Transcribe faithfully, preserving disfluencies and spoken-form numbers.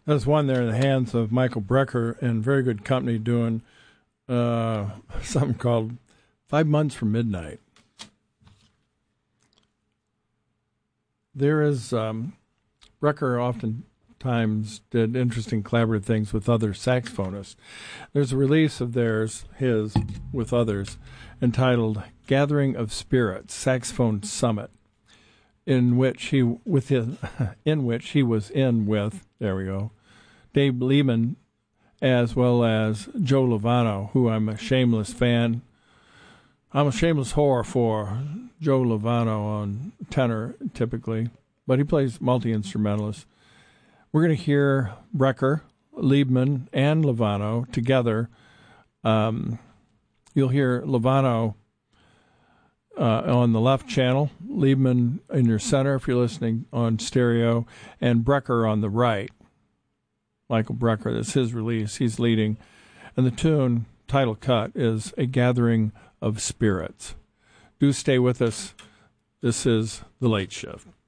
There's one there in the hands of Michael Brecker and very good company doing uh, something called Five Months from Midnight. There is, um, Brecker oftentimes did interesting collaborative things with other saxophonists. There's a release of theirs, his, with others, entitled Gathering of Spirits, Saxophone Summit, in which he with his, in which he was in with, there we go, Dave Lehman, as well as Joe Lovano, who I'm a shameless fan. I'm a shameless whore for Joe Lovano on tenor, typically, but he plays multi-instrumentalist. We're going to hear Brecker, Liebman, and Lovano together. Um, you'll hear Lovano uh, on the left channel, Liebman in your center if you're listening on stereo, and Brecker on the right. Michael Brecker, that's his release. He's leading. And the tune, title cut, is A Gathering of Spirits. Do stay with us. This is The Late Shift.